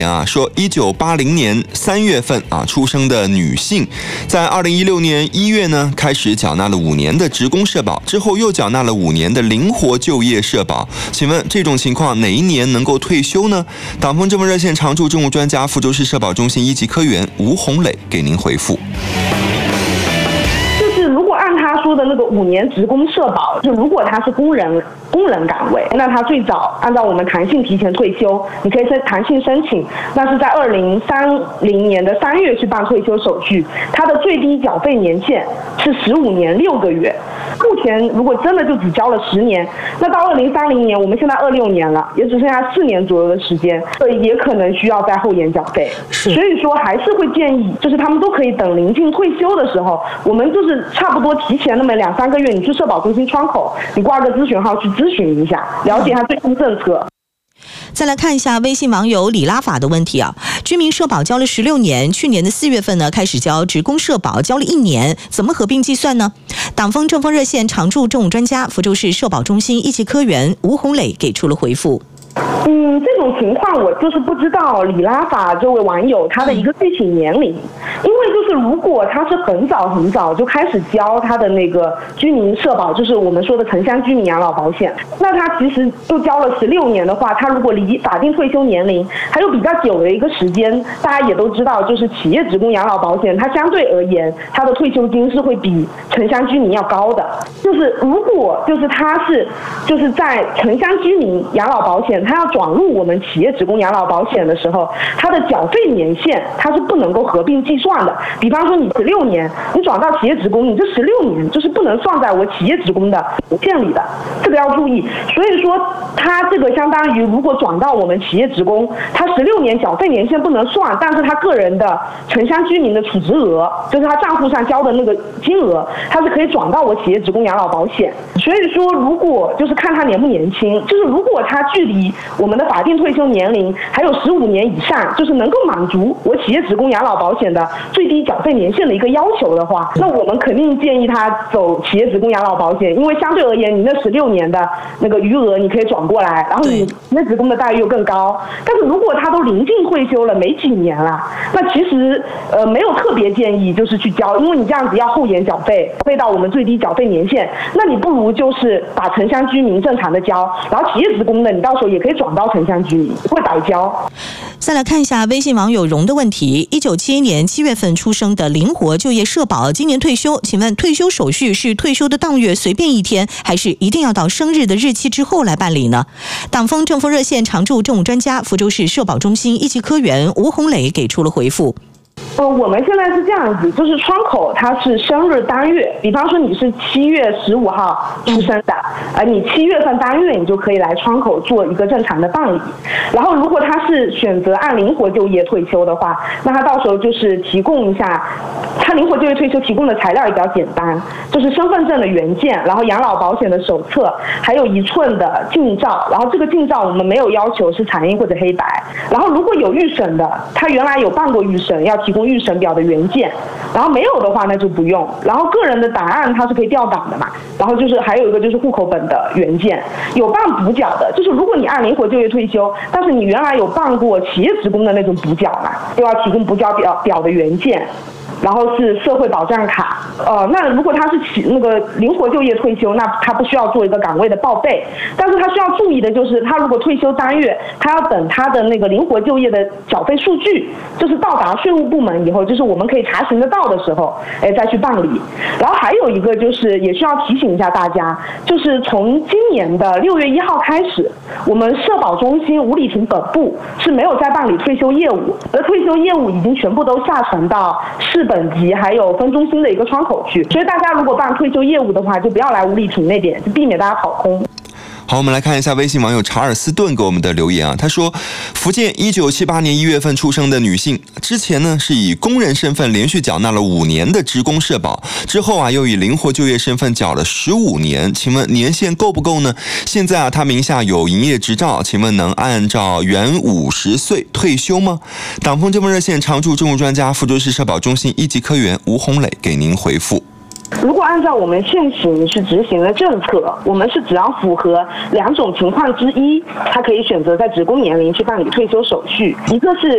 说1980年3月份出生的女性，在2016年1月呢开始缴纳了5年的职工社保，之后又缴纳了5年的灵活就业社保。请问这种情况哪一年能够退休呢？党风政风热线常驻政务专家、福州市社保中心1级科员吴红磊给您回复。 如果按他说的那个5年职工社保，就如果他是工人岗位，那他最早按照我们弹性提前退休，你可以弹性申请，那是在2030年的3月去办退休手续，他的最低缴费年限是15年6个月。目前如果真的就只交了10年，那到2030年，我们现在26年了，也只剩下4年左右的时间，也可能需要在后延缴费。所以说还是会建议，就是他们都可以等临近退休的时候，我们就是差不多提前那么2-3个月，你去社保中心窗口，你挂个咨询号去咨询一下，了解他最新政策。 再来看一下微信网友李拉法的问题居民社保交了16年，去年的4月份呢开始交职工社保，交了1年，怎么合并计算呢？党风政风热线常驻政务专家、福州市社保中心1级科员吴红磊给出了回复。 这种情况我就是不知道李拉法这位网友他的一个具体年龄，因为就是如果他是很早就开始交他的那个居民社保，就是我们说的城乡居民养老保险，那他其实就交了16年的话，他如果离法定退休年龄还有比较久的一个时间，大家也都知道，就是企业职工养老保险，它相对而言，它的退休金是会比城乡居民要高的。就是如果就是他是就是在城乡居民养老保险，他要转入我们企业职工养老保险的时候，它的缴费年限它是不能够合并计算的。比方说你16年，你转到企业职工，你这16年就是不能算在我企业职工的年限里的，这个要注意。所以说，它这个相当于如果转到我们企业职工，他16年缴费年限不能算，但是他个人的城乡居民的储值额，就是他账户上交的那个金额，他是可以转到我企业职工养老保险。所以说，如果就是看他年不年轻，就是如果他距离我们的法定退休年龄还有15年以上，就是能够满足我企业职工养老保险的最低缴费年限的一个要求的话，那我们肯定建议他走企业职工养老保险，因为相对而言，你那16年的那个余额你可以转过来，然后你企业职工的待遇又更高。但是如果他都临近退休了没几年了，那其实没有特别建议就是去交，因为你这样子要后延缴费，费到我们最低缴费年限，那你不如就是把城乡居民正常的交，然后企业职工的你到时候也可以转到城乡居民，不会白交。 再来看一下微信网友荣的问题：1971年7月份出生的灵活就业社保，今年退休，请问退休手续是退休的当月随便一天，还是一定要到生日的日期之后来办理呢？党风政风热线常驻政务专家、福州市社保中心1级科员吴红磊给出了回复。 我们现在是这样子，就是窗口它是生日当月，比方说你是7月15号出生的，你7月份当月你就可以来窗口做一个正常的办理。然后如果他是选择按灵活就业退休的话，那他到时候就是提供一下，他灵活就业退休提供的材料也比较简单，就是身份证的原件，然后养老保险的手册，还有1寸的近照，然后这个近照我们没有要求是彩印或者黑白。然后如果有预审的，他原来有办过预审，要提供预审表的原件，然后没有的话那就不用。然后个人的档案它是可以调档的嘛，然后就是还有一个就是户口本的原件，有办补缴的，就是如果你按灵活就业退休，但是你原来有办过企业职工的那种补缴嘛，就要提供补缴表的原件。然后是社会保障卡，那如果他是那个灵活就业退休，那他不需要做一个岗位的报备，但是他需要注意的就是，他如果退休当月，他要等他的那个灵活就业的缴费数据，就是到达税务部门以后，就是我们可以查询得到的时候，再去办理。然后还有一个就是也需要提醒一下大家，就是从今年的6月1号开始，我们社保中心五里亭本部是没有在办理退休业务，而退休业务已经全部都下沉到市本级还有分中心的一个窗口去，所以大家如果办退休业务的话，就不要来五里亭那边，就避免大家跑空。 好，我们来看一下微信网友查尔斯顿给我们的留言他说，福建1978年1月份出生的女性，之前呢是以工人身份连续缴纳了5年的职工社保，之后又以灵活就业身份缴了15年，请问年限够不够呢？现在她名下有营业执照，请问能按照原50岁退休吗？党风政风热线常驻政务专家、福州市社保中心1级科员吴红磊给您回复。 如果按照我们现行去执行的政策，我们是只要符合2种情况之一，他可以选择在职工年龄去办理退休手续。一个是